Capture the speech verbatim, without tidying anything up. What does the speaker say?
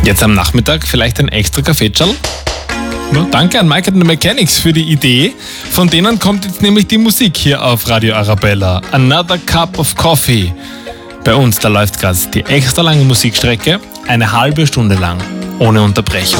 jetzt am Nachmittag vielleicht ein extra Kaffeetschal? Ja, danke an Mike and the Mechanics für die Idee. Von denen kommt jetzt nämlich die Musik hier auf Radio Arabella. Another Cup of Coffee. Bei uns, da läuft gerade die extra lange Musikstrecke, eine halbe Stunde lang, ohne Unterbrechung.